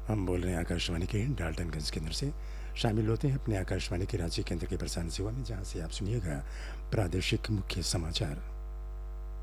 हम बोल रहे हैं आकाशवाणी के डाल्टनगंज केंद्र से। शामिल होते हैं अपने आकाशवाणी के रांची केंद्र के प्रसारण सेवा में, जहां से आप सुनिएगा प्रादेशिक मुख्य समाचार।